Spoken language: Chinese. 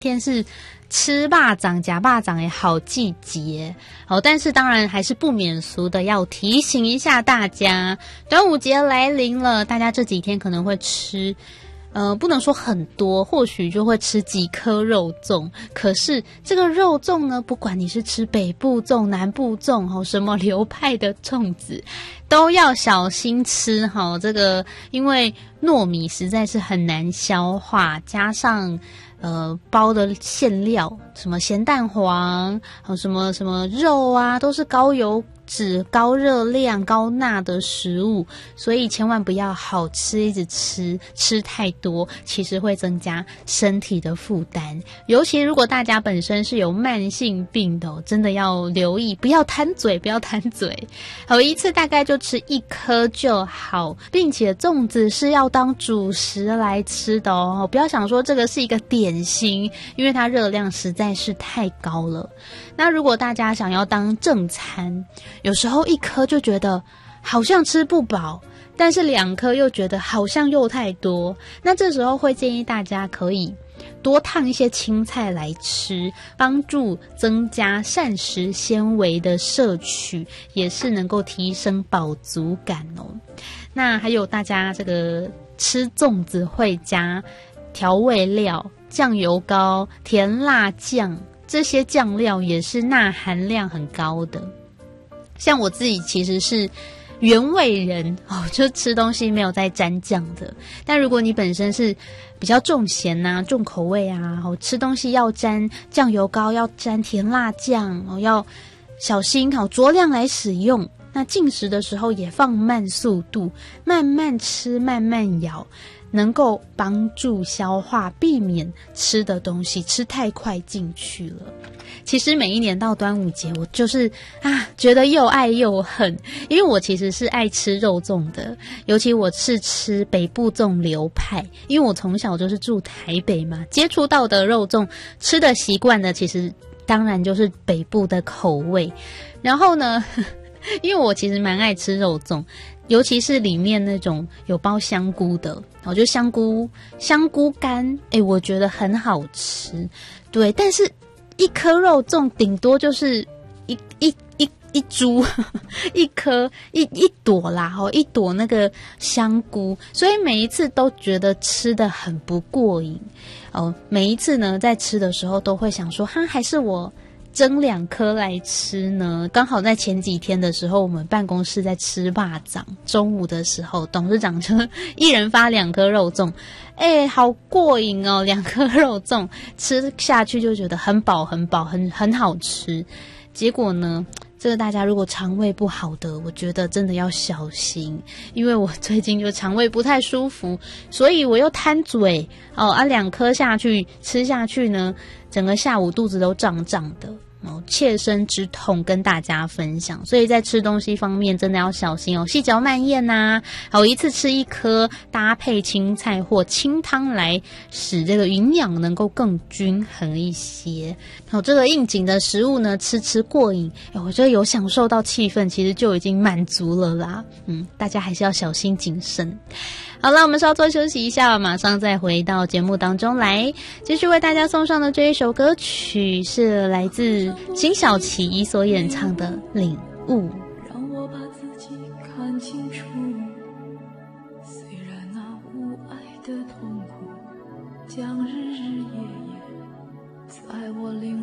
天是吃肉粽夹肉粽的好季节但是当然还是不免俗的要提醒一下大家，端午节来临了，大家这几天可能会吃不能说很多，或许就会吃几颗肉粽。可是这个肉粽呢，不管你是吃北部粽、南部粽什么流派的粽子，都要小心吃这个因为糯米实在是很难消化，加上包的馅料什么咸蛋黄什么什么肉啊，都是高油脂、高热量、高钠的食物，所以千万不要好吃一直吃太多，其实会增加身体的负担。尤其如果大家本身是有慢性病的真的要留意，不要贪嘴，不要贪嘴。一次大概就吃1颗就好，并且粽子是要当主食来吃的不要想说这个是一个点心，因为它热量实在是太高了。那如果大家想要当正餐，有时候1颗就觉得好像吃不饱，但是2颗又觉得好像又太多，那这时候会建议大家可以多烫一些青菜来吃，帮助增加膳食纤维的摄取，也是能够提升饱足感那还有大家这个吃粽子会加调味料，酱油膏、甜辣酱，这些酱料也是钠含量很高的。像我自己其实是原味人就吃东西没有再沾酱的，但如果你本身是比较重咸啊、重口味啊吃东西要沾酱油膏，要沾甜辣酱要小心酌量来使用。那进食的时候也放慢速度，慢慢吃，慢慢咬，能够帮助消化，避免吃的东西吃太快进去了。其实每一年到端午节，我就是觉得又爱又恨，因为我其实是爱吃肉粽的，尤其我是吃北部粽流派，因为我从小就是住台北嘛，接触到的肉粽吃的习惯的，其实当然就是北部的口味。然后呢，因为我其实蛮爱吃肉粽，尤其是里面那种有包香菇的，我觉得香菇干我觉得很好吃。对，但是1颗肉粽顶多就是一株一颗一朵啦一朵那个香菇，所以每一次都觉得吃得很不过瘾每一次呢在吃的时候都会想说还是我蒸2颗来吃呢。刚好在前几天的时候，我们办公室在吃肉粽，中午的时候董事长就1人发2颗肉粽，好过瘾2颗肉粽吃下去就觉得很饱很饱，很好吃。结果呢，这个大家如果肠胃不好的，我觉得真的要小心，因为我最近就肠胃不太舒服，所以我又贪嘴2颗吃下去呢，整个下午肚子都胀胀的切身之痛跟大家分享。所以在吃东西方面真的要小心细嚼慢咽一次吃1颗，搭配青菜或清汤来使这个营养能够更均衡一些这个应景的食物呢，吃过瘾我觉得有享受到气氛，其实就已经满足了啦大家还是要小心谨慎。好了，我们稍作休息一下，马上再回到节目当中来。继续为大家送上的这一首歌曲是来自辛晓琪所演唱的《领悟》。 让我把自己看清楚，虽然那无爱的痛苦将日日夜夜在我领